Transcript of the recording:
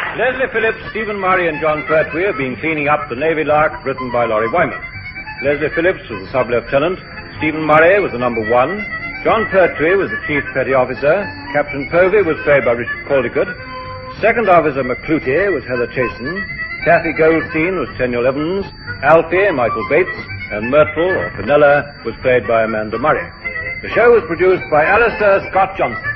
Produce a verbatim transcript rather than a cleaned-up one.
Leslie Phillips, Stephen Murray, and John Pertwee have been cleaning up the Navy Lark written by Laurie Wyman. Leslie Phillips was the sub-lieutenant, Stephen Murray was the number one, John Pertwee was the chief petty officer, Captain Povey was played by Richard Caldicott, Second Officer McClutey was Heather Chasen, Kathy Goldstein was Tenniel Evans, Alfie, Michael Bates, and Myrtle, or Fenella, was played by Amanda Murray. The show was produced by Alistair Scott Johnson.